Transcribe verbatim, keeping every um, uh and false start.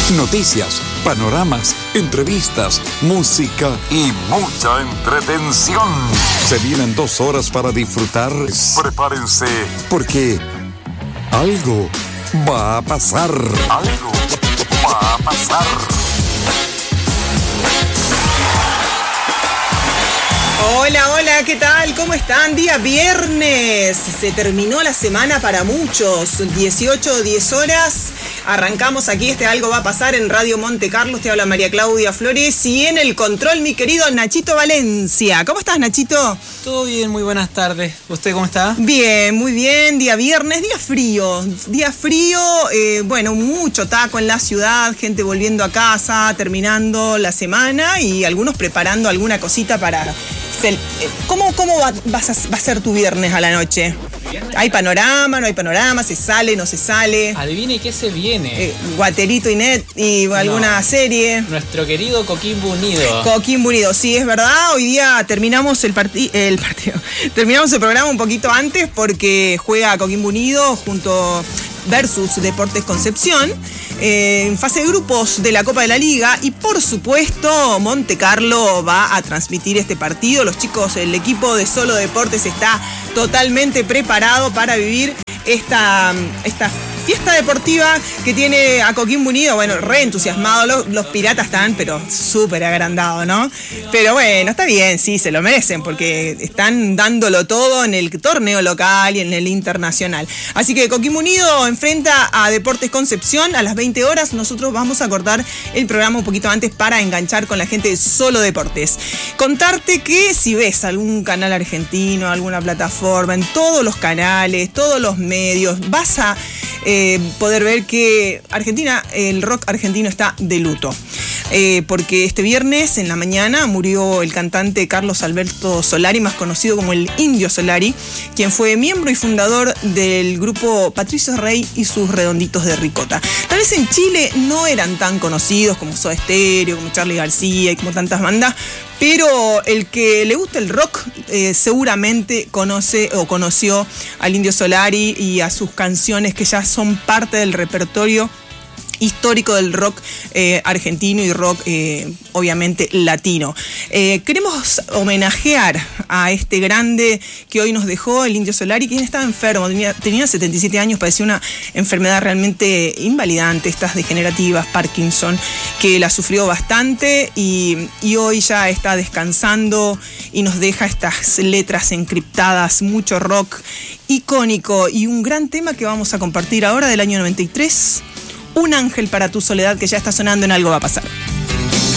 Noticias, panoramas, entrevistas, música y mucha entretención. Se vienen dos horas para disfrutar. Prepárense, porque algo va a pasar. Algo va a pasar. Hola, hola, ¿qué tal? ¿Cómo están? Día viernes. Se terminó la semana para muchos. dieciocho, diez horas. Arrancamos aquí, este Algo va a pasar en Radio Monte Carlo. Te habla María Claudia Flores y en el control mi querido Nachito Valencia. ¿Cómo estás, Nachito? Todo bien, muy buenas tardes. ¿Usted cómo está? Bien, muy bien. Día viernes, día frío. Día frío, eh, bueno, mucho taco en la ciudad, gente volviendo a casa, terminando la semana y algunos preparando alguna cosita para... ¿Cómo, cómo va, vas a, va a ser tu viernes a la noche? ¿Hay panorama, no hay panorama? ¿Se sale, no se sale? Adivine qué se viene. Eh, Guaterito y Net y alguna no, serie. Nuestro querido Coquimbo Unido. Coquimbo Unido, sí, es verdad. Hoy día terminamos el, parti- el partido. Terminamos el programa un poquito antes porque juega Coquimbo Unido junto versus Deportes Concepción eh, en fase de grupos de la Copa de la Liga y por supuesto Monte Carlo va a transmitir este partido. Los chicos, el equipo de Solo Deportes está totalmente preparado para vivir esta, esta fiesta deportiva que tiene a Coquimbo Unido. Bueno, re entusiasmados, los, los piratas están, pero súper agrandados, ¿no? Pero bueno, está bien, sí, se lo merecen, porque están dándolo todo en el torneo local y en el internacional. Así que Coquimbo Unido enfrenta a Deportes Concepción a las veinte horas. Nosotros vamos a cortar el programa un poquito antes para enganchar con la gente de Solo Deportes. Contarte que si ves algún canal argentino, alguna plataforma, en todos los canales, todos los medios, vas a Eh, poder ver que Argentina, el rock argentino está de luto. Eh, porque este viernes en la mañana murió el cantante Carlos Alberto Solari, más conocido como el Indio Solari, quien fue miembro y fundador del grupo Patricio Rey y sus Redonditos de Ricota. Tal vez en Chile no eran tan conocidos como Soda Stereo, como Charly García y como tantas bandas, pero el que le gusta el rock eh, seguramente conoce o conoció al Indio Solari y a sus canciones que ya son parte del repertorio histórico del rock eh, argentino y rock eh, obviamente latino. Eh, queremos homenajear a este grande que hoy nos dejó, el Indio Solari, quien estaba enfermo, tenía, tenía setenta y siete años, padecía una enfermedad realmente invalidante, estas degenerativas, Parkinson, que la sufrió bastante y, y hoy ya está descansando y nos deja estas letras encriptadas, mucho rock icónico y un gran tema que vamos a compartir ahora del año noventa y tres. Un ángel para tu soledad, que ya está sonando en Algo va a pasar.